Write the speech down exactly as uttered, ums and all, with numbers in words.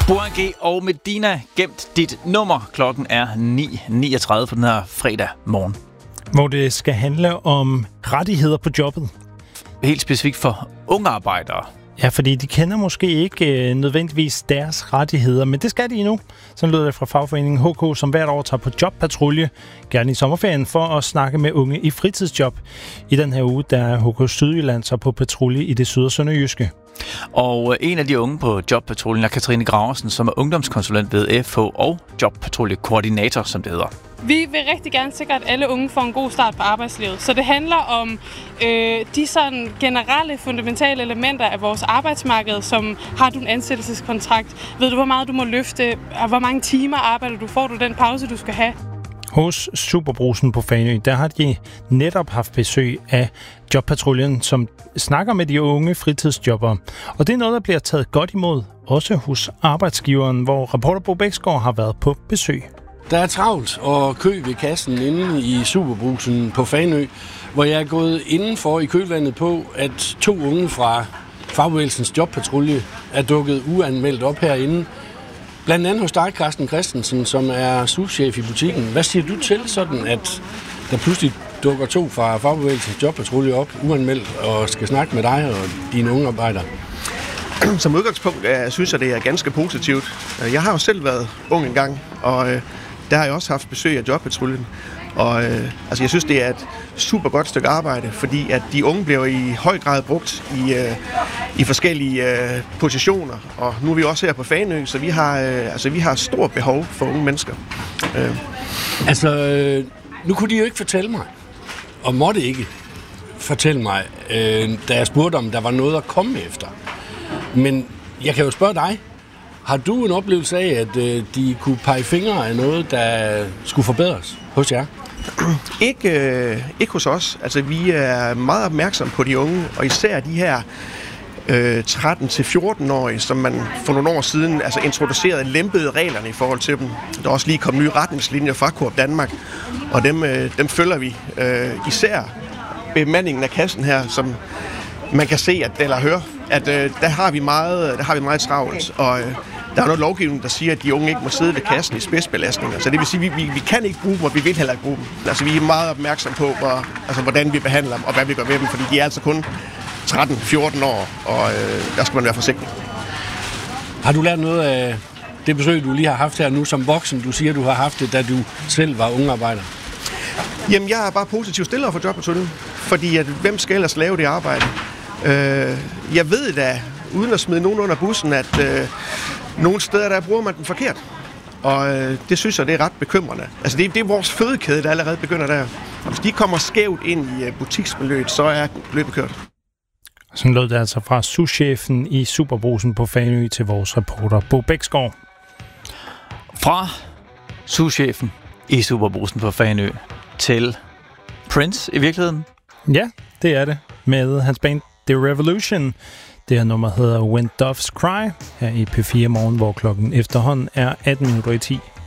Bourget og Medina, gemt dit nummer. Klokken er ni niogtredive på den her fredag morgen. Hvor det skal handle om rettigheder på jobbet. Helt specifikt for unge arbejdere. Ja, fordi de kender måske ikke øh, nødvendigvis deres rettigheder, men det skal de nu. Så lyder det fra fagforeningen H K, som hvert år tager på jobpatrulje, gerne i sommerferien, for at snakke med unge i fritidsjob. I den her uge, der er H K Sydjylland så på patrulje i det syd- og sønderjyske. Og en af de unge på jobpatruljen er Katrine Graversen, som er ungdomskonsulent ved F H og jobpatruljekoordinator, som det hedder. Vi vil rigtig gerne sikre, at alle unge får en god start på arbejdslivet. Så det handler om øh, de sådan generelle, fundamentale elementer af vores arbejdsmarked, som har du en ansættelseskontrakt, ved du, hvor meget du må løfte, hvor mange timer arbejder du, får du den pause, du skal have. Hos Superbrugsen på Fanø, der har de netop haft besøg af jobpatruljen, som snakker med de unge fritidsjobbere. Og det er noget, der bliver taget godt imod, også hos arbejdsgiveren, hvor reporter Bo Bæksgaard har været på besøg. Der er travlt og kø ved kassen inde i Superbrugsen på Fanø, hvor jeg er gået indenfor i kølvandet på, at to unge fra fagbevægelsens jobpatrulje er dukket uanmeldt op herinde. Blandt andet hos dig, Carsten Christensen, som er souschef i butikken. Hvad siger du til sådan, at der pludselig dukker to fra fagbevægelsens jobpatrulje op uanmeldt og skal snakke med dig og dine unge arbejdere? Som udgangspunkt jeg synes jeg, det er ganske positivt. Jeg har jo selv været ung engang, og øh, der har jeg også haft besøg af jobpatruljen. Og øh, altså, jeg synes, det er et super godt stykke arbejde, fordi at de unge bliver i høj grad brugt i, øh, i forskellige øh, positioner. Og nu er vi også her på Fanø, så vi har, øh, altså, vi har stort behov for unge mennesker. Øh. Altså, øh, nu kunne de jo ikke fortælle mig, og måtte ikke fortælle mig, øh, da jeg spurgte, om der var noget at komme efter. Men jeg kan jo spørge dig, har du en oplevelse af, at øh, de kunne pege fingre af noget, der skulle forbedres hos jer? Ikke, øh, ikke hos os. Altså, vi er meget opmærksomme på de unge, og især de her øh, tretten til fjorten-årige, som man for nogle år siden altså, introducerede lempede reglerne i forhold til dem. Der er også lige kommet nye retningslinjer fra Coop Danmark, og dem, øh, dem følger vi. Øh, især bemandingen af kassen her, som man kan se, at, eller høre, at øh, der, har vi meget, der har vi meget travlt, og øh, der er noget lovgivning, der siger, at de unge ikke må sidde ved kassen i spidsbelastninger. Så det vil sige, at vi, vi, vi kan ikke bruge dem, og vi vil heller ikke bruge dem. Altså, vi er meget opmærksomme på, hvor, altså, hvordan vi behandler dem, og hvad vi gør ved dem, fordi de er altså kun tretten til fjorten år, og øh, der skal man være forsigtig. Har du lært noget af det besøg, du lige har haft her nu som voksen? Du siger, du har haft det, da du selv var ungearbejder. Jamen, jeg er bare positivt stillere for jobpatruljen, fordi at, hvem skal ellers lave det arbejde? Øh, jeg ved da, uden at smide nogen under bussen, at øh, nogle steder, der bruger man den forkert. Og øh, det synes jeg, det er ret bekymrende. Altså, det, det er vores fødekæde, der allerede begynder der. Og hvis de kommer skævt ind i uh, butiksmiljøet, så er løbet kørt. Sådan lød det altså fra souschefen i Superbrugsen på Fanø til vores reporter Bo Bæksgaard. Fra souschefen i Superbrugsen på Fanø til Prince i virkeligheden. Ja, det er det. Med hans band The Revolution. Det her nummer hedder When Doves Cry her i P fire Morgen, hvor klokken efterhånden er atten minutter i ti.